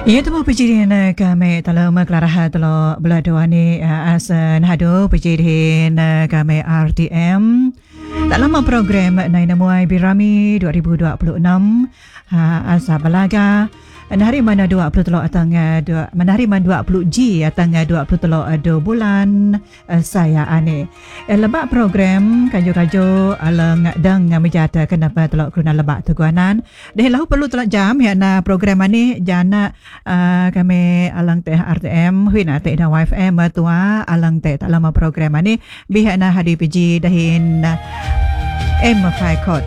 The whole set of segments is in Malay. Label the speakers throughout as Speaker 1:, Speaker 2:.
Speaker 1: Ia tu pejirin kami talo maklarah talo beladuani asan hadu pejirin kami RTM dalam program Naina Muai Birami 2026 asa balaga hari mana 20 atang hari mana 20 G atang 20 bulan saya ane lebak program kajo-kajo alang dang menjata kenapa telok kerana lebak teguanan dah lahu perlu telok jam ya na program ani jana kami alang teh RTM huina teh da YFM tua alang teh tak lama program ani biha na hadi piji dahin M5 code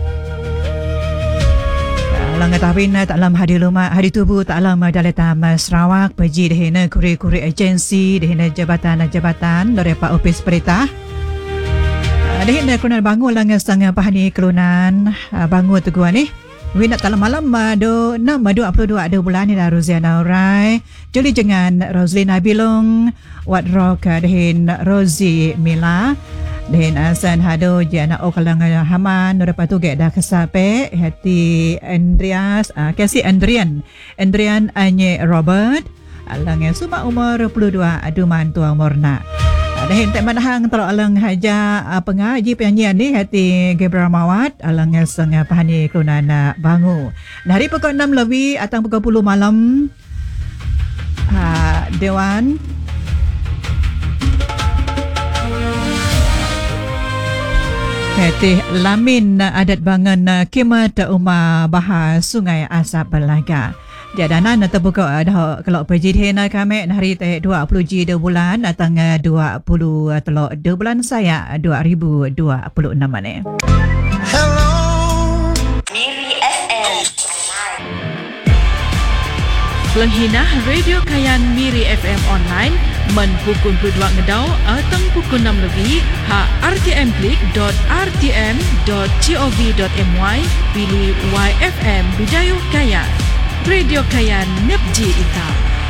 Speaker 1: lang tawin tak lam hari luma hari tubuh tak lam daletam Sarawak peji dehena kuri-kuri agensi dehena jabatan dari Pak Opis Perintah dehena kelunan bangun lang setengah pahani kelunan bangun teguan ni wina tak malam do 22 bulan ni dah Roziana Urai juli jangan Roslina Bilong Wat Rock dehen Rozi Mila dan asan hado jana okalang haman nora patuge dah kesape hati Andreas kasi Andrian anye Robert alang suma umur 22 aduman tuang morna dahin tak manahang tero alang haja pengaji penyanyian ni hati Gabriel Mawat alang sang pahani kelunana bangu hari pukul 6 lebih atau pukul 10 malam Dewan Petih Lamin adat bangan kimat Umar Bahar Sungai Asap Belaga. Jadanan terbuka dah kalau perjidhena kami hari teh 20 G 2 bulan datang 20 telok 2 bulan saya 2026 ni.
Speaker 2: Hello Miri FM.
Speaker 3: Lenghina Radio Kayan Miri FM online men pukul 22 ngedau atau pukul 6 lebih rtm.rtm.gov.my pilih YFM Bidayuh Kayan Radio Kayan Nepji Ita.